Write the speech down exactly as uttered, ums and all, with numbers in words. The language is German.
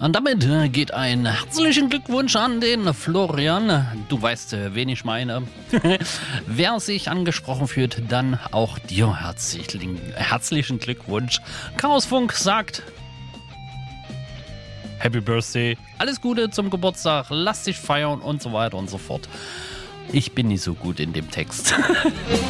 Und damit äh, geht ein herzlichen Glückwunsch an den Florian. Du weißt, äh, wen ich meine. Wer sich angesprochen fühlt, dann auch dir herzlichen, herzlichen Glückwunsch. Chaosfunk sagt Happy Birthday, alles Gute zum Geburtstag, lass dich feiern und so weiter und so fort. Ich bin nicht so gut in dem Text.